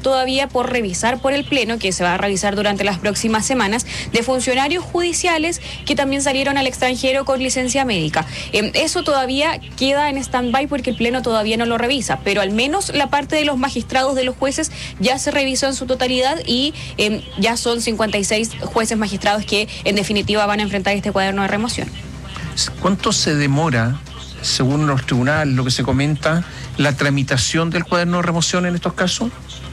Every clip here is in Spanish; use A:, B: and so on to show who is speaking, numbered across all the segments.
A: todavía por revisar por el Pleno, que se va a revisar durante las próximas semanas, de funcionarios judiciales que también salieron al extranjero con licencia médica. Eso todavía queda en stand-by porque el Pleno todavía no lo revisa, pero al menos la parte de los magistrados, de los jueces, ya se revisó en su totalidad y ya son 56 jueces magistrados que en definitiva van a enfrentar este cuaderno de remoción.
B: ¿Cuánto se demora, según los tribunales, lo que se comenta, la tramitación del cuaderno de remoción en estos casos?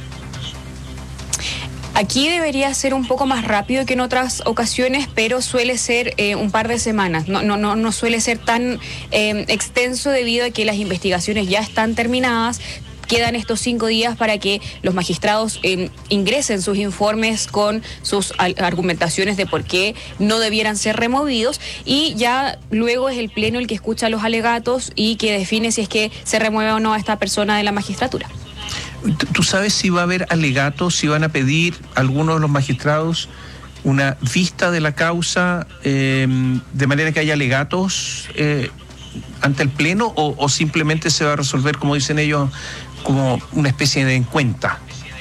A: Aquí debería ser un poco más rápido que en otras ocasiones, pero suele ser un par de semanas. No suele ser tan extenso debido a que las investigaciones ya están terminadas. Quedan estos 5 días para que los magistrados ingresen sus informes con sus argumentaciones de por qué no debieran ser removidos, y ya luego es el Pleno el que escucha los alegatos y que define si es que se remueve o no a esta persona de la magistratura.
B: ¿Tú sabes si va a haber alegatos, si van a pedir algunos de los magistrados una vista de la causa de manera que haya alegatos ante el Pleno, o simplemente se va a resolver, como dicen ellos, como una especie de encuesta?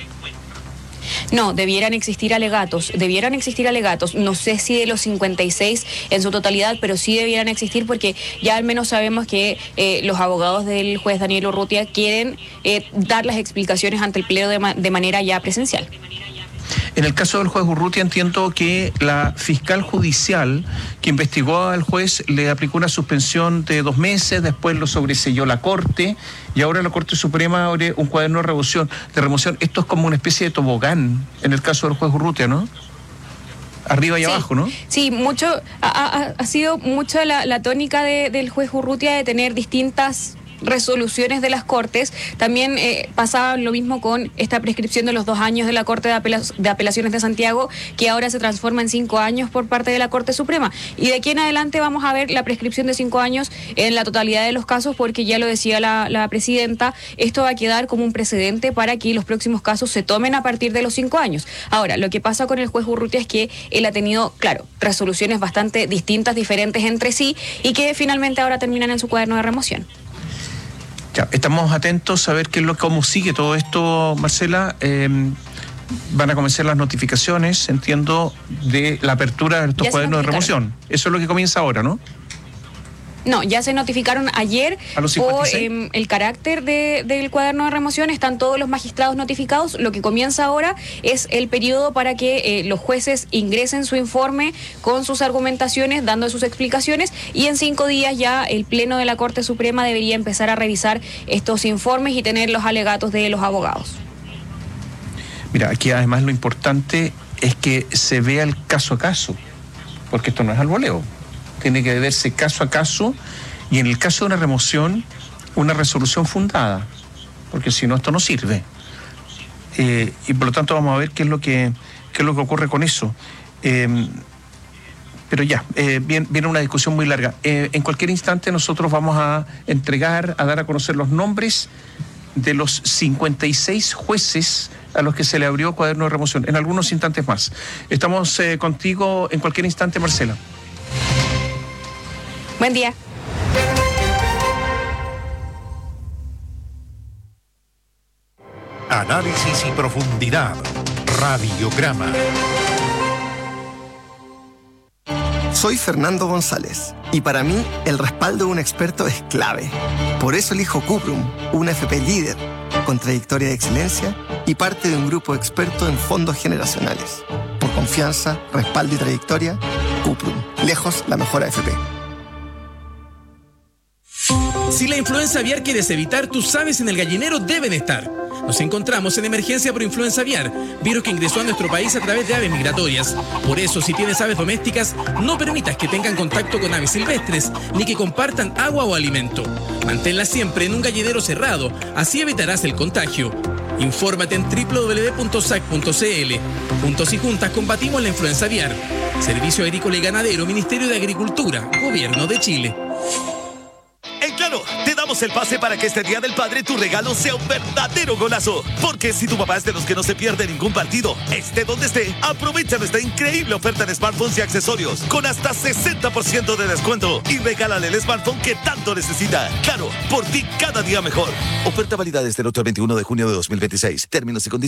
A: No, debieran existir alegatos. No sé si de los 56 en su totalidad, pero sí debieran existir porque ya al menos sabemos que los abogados del juez Daniel Urrutia quieren dar las explicaciones ante el Pleno de manera ya presencial.
B: En el caso del juez Urrutia, entiendo que la fiscal judicial que investigó al juez le aplicó una suspensión de 2 meses, después lo sobreseyó la Corte, y ahora la Corte Suprema abre un cuaderno de remoción. Esto es como una especie de tobogán en el caso del juez Urrutia, ¿no? Arriba y abajo, ¿no? Sí,
A: ha sido mucho la tónica del juez Urrutia de tener distintas resoluciones de las Cortes. También pasaba lo mismo con esta prescripción de los 2 años de la Corte de Apelaciones de Santiago, que ahora se transforma en 5 años por parte de la Corte Suprema. Y de aquí en adelante vamos a ver la prescripción de 5 años en la totalidad de los casos, porque ya lo decía la presidenta, esto va a quedar como un precedente para que los próximos casos se tomen a partir de los 5 años. Ahora, lo que pasa con el juez Urrutia es que él ha tenido, claro, resoluciones bastante distintas, diferentes entre sí, y que finalmente ahora terminan en su cuaderno de remoción.
B: Ya, estamos atentos a ver cómo sigue todo esto, Marcela. Van a comenzar las notificaciones, entiendo, de la apertura de estos cuadernos de remoción. Eso es lo que comienza ahora, ¿no?
A: No, ya se notificaron ayer por el carácter del cuaderno de remoción. Están todos los magistrados notificados. Lo que comienza ahora es el periodo para que los jueces ingresen su informe con sus argumentaciones, dando sus explicaciones, y en 5 días ya el Pleno de la Corte Suprema debería empezar a revisar estos informes y tener los alegatos de los abogados.
B: Mira, aquí además lo importante es que se vea el caso a caso, porque esto no es al voleo. Tiene que verse caso a caso, y en el caso de una remoción, una resolución fundada, porque si no, esto no sirve. Y por lo tanto vamos a ver qué es lo que ocurre con eso. Pero ya, viene una discusión muy larga. En cualquier instante nosotros vamos a dar a conocer los nombres de los 56 jueces a los que se le abrió cuaderno de remoción, en algunos instantes más. Estamos contigo en cualquier instante, Marcela.
A: Buen día.
C: Análisis y profundidad. Radiograma.
D: Soy Fernando González y para mí el respaldo de un experto es clave. Por eso elijo Cuprum, una FP líder, con trayectoria de excelencia y parte de un grupo experto en fondos generacionales. Por confianza, respaldo y trayectoria, Cuprum, lejos la mejor AFP.
E: Si la influenza aviar quieres evitar, tus aves en el gallinero deben estar. Nos encontramos en emergencia por influenza aviar, virus que ingresó a nuestro país a través de aves migratorias. Por eso, si tienes aves domésticas, no permitas que tengan contacto con aves silvestres, ni que compartan agua o alimento. Manténlas siempre en un gallinero cerrado, así evitarás el contagio. Infórmate en www.sac.cl. Juntos y juntas combatimos la influenza aviar. Servicio Agrícola y Ganadero, Ministerio de Agricultura, Gobierno de Chile.
F: En Claro, te damos el pase para que este Día del Padre tu regalo sea un verdadero golazo. Porque si tu papá es de los que no se pierde ningún partido, esté donde esté, aprovecha nuestra increíble oferta de smartphones y accesorios con hasta 60% de descuento y regálale el smartphone que tanto necesita. Claro, por ti cada día mejor. Oferta válida desde el 8 al 21 de junio de 2026. Términos y condiciones.